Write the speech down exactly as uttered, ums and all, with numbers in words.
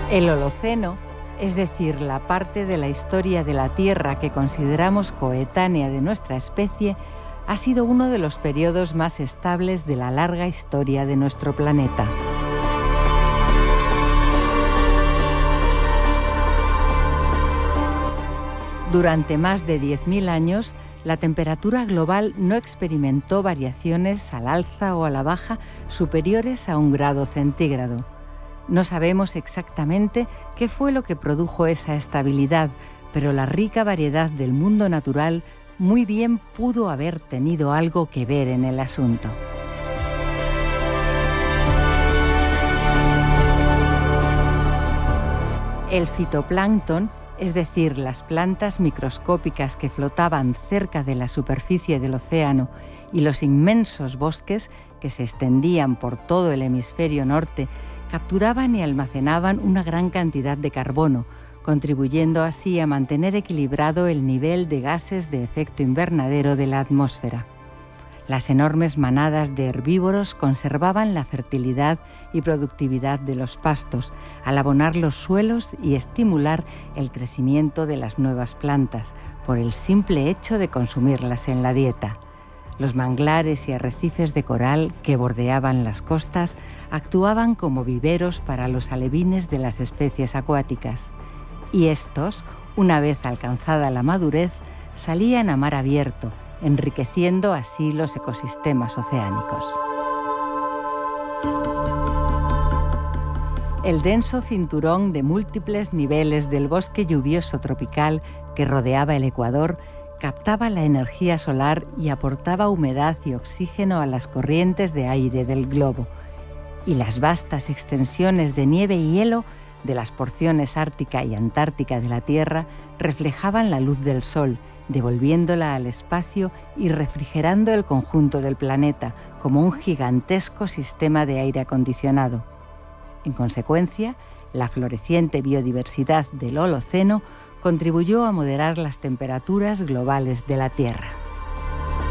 El Holoceno, es decir, la parte de la historia de la Tierra que consideramos coetánea de nuestra especie, ha sido uno de los periodos más estables de la larga historia de nuestro planeta. Durante más de diez mil años, la temperatura global no experimentó variaciones al alza o a la baja superiores a un grado centígrado. No sabemos exactamente qué fue lo que produjo esa estabilidad, pero la rica variedad del mundo natural muy bien pudo haber tenido algo que ver en el asunto. El fitoplancton, es decir, las plantas microscópicas que flotaban cerca de la superficie del océano, y los inmensos bosques que se extendían por todo el hemisferio norte, capturaban y almacenaban una gran cantidad de carbono, contribuyendo así a mantener equilibrado el nivel de gases de efecto invernadero de la atmósfera. Las enormes manadas de herbívoros conservaban la fertilidad y productividad de los pastos, al abonar los suelos y estimular el crecimiento de las nuevas plantas, por el simple hecho de consumirlas en la dieta. Los manglares y arrecifes de coral que bordeaban las costas actuaban como viveros para los alevines de las especies acuáticas. Y estos, una vez alcanzada la madurez, salían a mar abierto, enriqueciendo así los ecosistemas oceánicos. El denso cinturón de múltiples niveles del bosque lluvioso tropical que rodeaba el Ecuador captaba la energía solar y aportaba humedad y oxígeno a las corrientes de aire del globo, y las vastas extensiones de nieve y hielo de las porciones ártica y antártica de la Tierra reflejaban la luz del Sol, devolviéndola al espacio y refrigerando el conjunto del planeta como un gigantesco sistema de aire acondicionado. En consecuencia, la floreciente biodiversidad del Holoceno contribuyó a moderar las temperaturas globales de la Tierra.